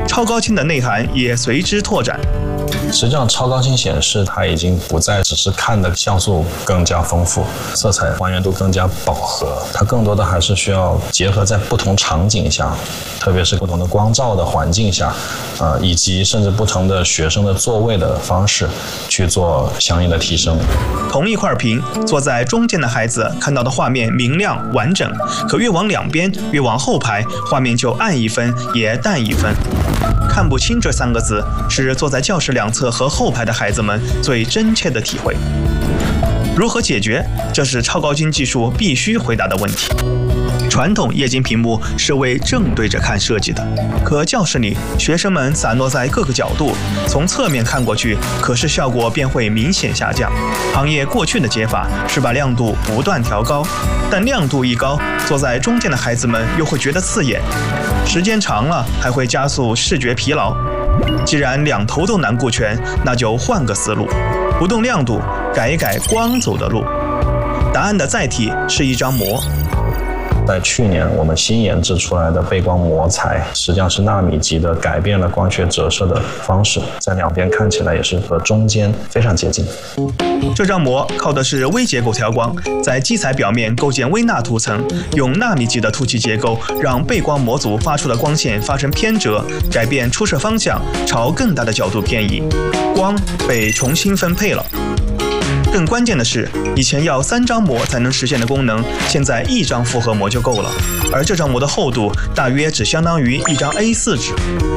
超高清的内涵也随之拓展。 实际上，超高清显示它已经不再只是看的像素更加丰富，色彩还原度更加饱和，它更多的还是需要结合在不同场景下，特别是不同的光照的环境下，以及甚至不同的学生的座位的方式去做相应的提升。 同一块屏，坐在中间的孩子看到的画面明亮完整，可越往两边，越往后排，画面就暗一分也淡一分。看不清这3个字，是坐在教室两侧和后排的孩子们最真切的体会。如何解决？这是超高清技术必须回答的问题。传统液晶屏幕是为正对着看设计的，可教室里学生们散落在各个角度，从侧面看过去，可视效果便会明显下降。行业过去的解法是把亮度不断调高，但亮度一高，坐在中间的孩子们又会觉得刺眼，时间长了还会加速视觉疲劳。既然两头都难顾全，那就换个思路，不动亮度，改一改光走的路。答案的载体是一张膜。 在去年我们新研制出来的背光膜材，实际上是纳米级的改变了光学折射的方式，在两边看起来也是和中间非常接近。 这张膜靠的是微结构调光，在基材表面构建微纳涂层，用纳米级的凸起结构，让背光模组发出的光线发生偏折，改变出射方向，朝更大的角度偏移，光被重新分配了。更关键的是，以前要3张膜才能实现的功能，现在1张复合膜就够了，而这张膜的厚度大约只相当于1张 A4 纸。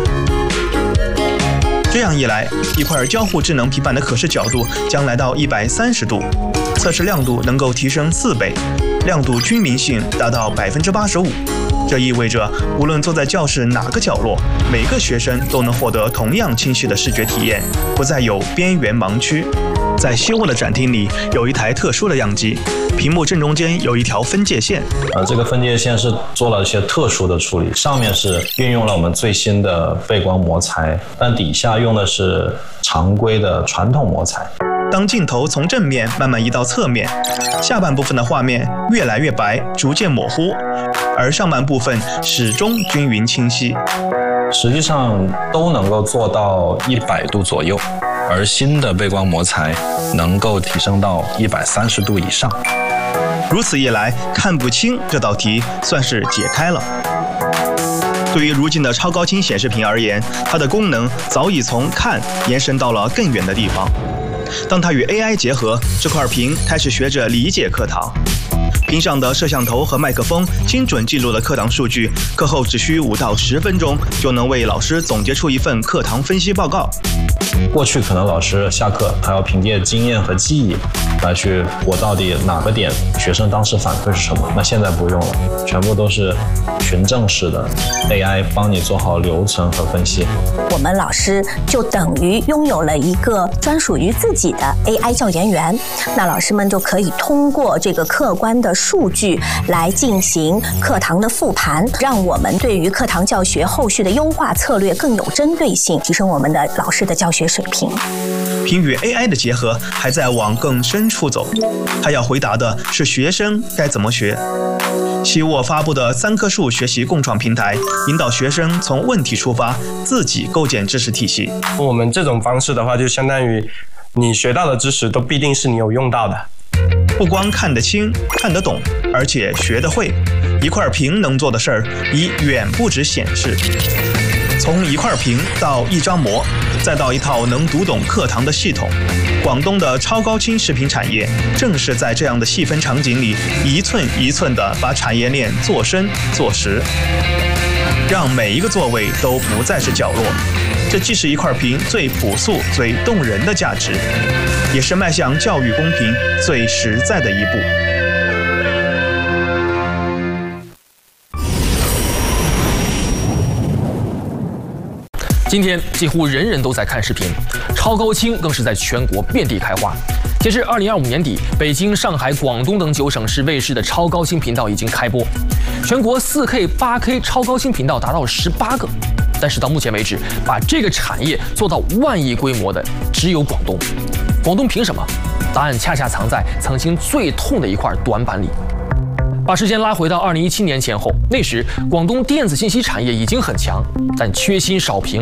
这样一来，一块交互智能平板的可视角度将来到130度，测试亮度能够提升4倍，亮度均匀性达到85%。这意味着，无论坐在教室哪个角落，每个学生都能获得同样清晰的视觉体验，不再有边缘盲区。在西沃的展厅里，有一台特殊的样机，屏幕正中间有一条分界线。 这个分界线是做了一些特殊的处理，上面是运用了我们最新的背光膜材，但底下用的是常规的传统膜材。 当镜头从正面慢慢移到侧面，下半部分的画面越来越白，逐渐模糊，而上半部分始终均匀清晰。 实际上都能够做到100度左右，而新的背光膜材能够提升到130度以上。 如此一来，看不清这道题算是解开了。对于如今的超高清显示屏而言，它的功能早已从看延伸到了更远的地方。当它与 AI 结合，这块屏开始学着理解课堂。屏上的摄像头和麦克风精准记录了课堂数据，课后只需5到10分钟就能为老师总结出一份课堂分析报告。 过去可能老师下课还要凭借经验和记忆来去我到底哪个点学生当时反馈是什么，那现在不用了，全部都是群证式的 AI 帮你做好流程和分析。 我们老师就等于拥有了一个专属于自己的 AI 教研员，那老师们就可以通过这个客观的数据来进行课堂的复盘，让我们对于课堂教学后续的优化策略更有针对性，提升我们的老师的教学水平。 屏与 AI 的结合还在往更深处走，它要回答的是学生该怎么学。西沃发布的3棵树学习共创平台，引导学生从问题出发，自己构建知识体系。 我们这种方式的话，就相当于你学到的知识都必定是你有用到的。 不光看得清、看得懂，而且学得会。一块屏能做的事儿，已远不止显示。从一块屏到1张膜，再到一套能读懂课堂的系统，广东的超高清视频产业正是在这样的细分场景里，一寸一寸地把产业链做深做实，让每一个座位都不再是角落。这既是一块屏最朴素、最动人的价值，也是迈向教育公平最实在的一步。 今天几乎人人都在看视频，超高清更是在全国遍地开花。截至2025年底，北京、上海、广东等9省市卫视的超高清频道已经开播，全国4K、8K 超高清频道达到18个。但是到目前为止，把这个产业做到10000亿规模的只有广东。广东凭什么？答案恰恰藏在曾经最痛的一块短板里。把时间拉回到2017年前后，那时广东电子信息产业已经很强，但缺芯少屏